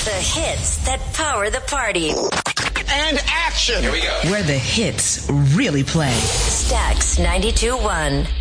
The hits that power the party. And action. Here we go. Where the hits really play. Stax 92.1.